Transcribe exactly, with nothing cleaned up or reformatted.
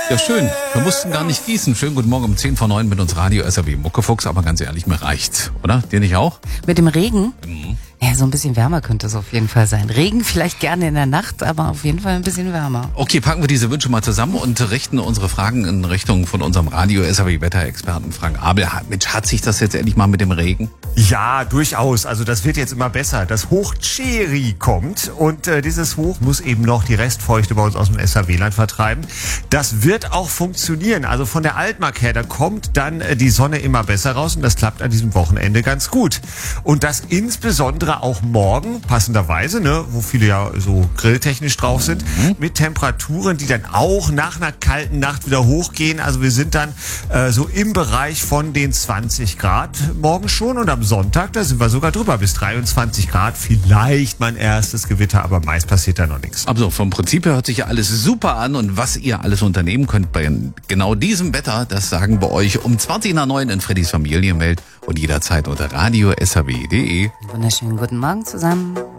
Ja, schön. Wir mussten gar nicht gießen. Schönen guten Morgen um zehn vor neun mit uns Radio S R W Muckefuchs. Aber ganz ehrlich, mir reicht's, oder? Dir nicht auch? Mit dem Regen? Mhm. Ja, so ein bisschen wärmer könnte es auf jeden Fall sein. Regen vielleicht gerne in der Nacht, aber auf jeden Fall ein bisschen wärmer. Okay, packen wir diese Wünsche mal zusammen und richten unsere Fragen in Richtung von unserem Radio S R W Wetterexperten Frank Abel. Mensch, hat sich das jetzt endlich mal mit dem Regen? Ja, durchaus. Also das wird jetzt immer besser. Das Hoch Cheri kommt und äh, dieses Hoch muss eben noch die Restfeuchte bei uns aus dem S R W-Land vertreiben. Das wird auch funktionieren. Also von der Altmark her, da kommt dann äh, die Sonne immer besser raus und das klappt an diesem Wochenende ganz gut. Und das insbesondere auch morgen, passenderweise, ne, wo viele ja so grilltechnisch drauf sind, mhm. mit Temperaturen, die dann auch nach einer kalten Nacht wieder hochgehen. Also wir sind dann äh, so im Bereich von den zwanzig Grad morgen schon und am Sonntag, da sind wir sogar drüber, bis dreiundzwanzig Grad, vielleicht mein erstes Gewitter, aber meist passiert da noch nichts. Also vom Prinzip her hört sich ja alles super an und was ihr alles unternehmen könnt bei genau diesem Wetter, das sagen wir euch um zwanzig nach neun in Freddys Familienwelt und jederzeit unter radio s r w punkt d e. Wunderschönen guten Morgen zusammen.